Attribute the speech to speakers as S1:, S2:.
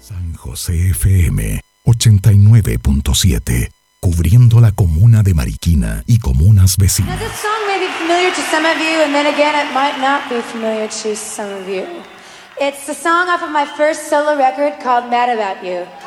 S1: San José FM 89.7, cubriendo la comuna de Mariquina y comunas vecinas.
S2: Now, this song may be familiar to some of you, and then again, it might not be familiar to some of you. It's the song off of my first solo record called Mad About You.